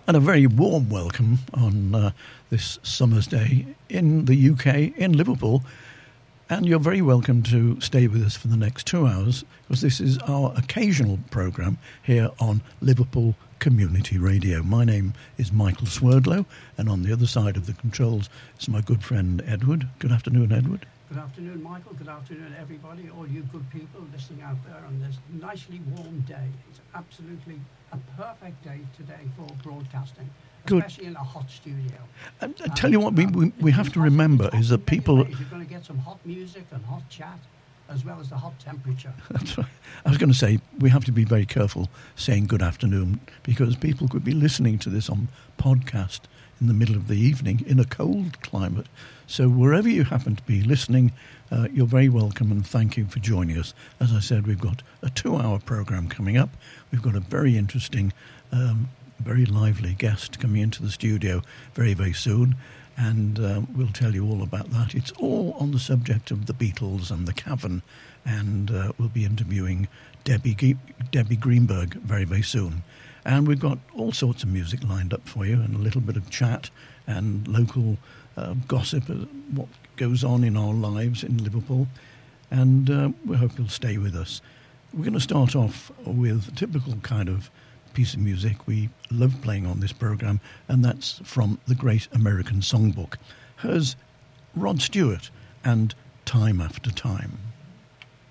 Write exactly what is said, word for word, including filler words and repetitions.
And a very warm welcome on uh, this summer's day in the U K, in Liverpool. And you're very welcome to stay with us for the next two hours, because this is our occasional programme here on Liverpool Community Radio. My name is Michael Swerdlow, and on the other side of the controls is my good friend Edward. Good afternoon, Edward. Good afternoon, Michael. Good afternoon, everybody, all you good people listening out there on this nicely warm day. It's absolutely a perfect day today for broadcasting, Good. Especially in a hot studio. And I tell you what, we, we, we have to remember is that people... You're going to get some hot music and hot chat, as well as the hot temperature. That's right. I was going to say, we have to be very careful saying good afternoon, because people could be listening to this on podcast in the middle of the evening in a cold climate. So wherever you happen to be listening, uh, you're very welcome, and thank you for joining us. As I said, we've got a two-hour programme coming up. We've got a very interesting, um, very lively guest coming into the studio very, very soon, and um, we'll tell you all about that. It's all on the subject of the Beatles and the Cavern, and uh, we'll be interviewing Debbie, Ge- Debbie Greenberg very, very soon. And we've got all sorts of music lined up for you, and a little bit of chat and local uh, gossip of what goes on in our lives in Liverpool. And uh, we hope you'll stay with us. We're going to start off with a typical kind of piece of music we love playing on this programme, and that's from the Great American Songbook. Here's Rod Stewart and Time After Time.